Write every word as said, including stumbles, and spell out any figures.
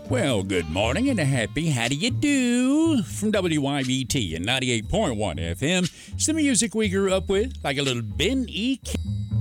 Well, good morning and a happy how do you do from W Y B T and ninety-eight point one F M. It's the music we grew up with, like a little Ben E. King.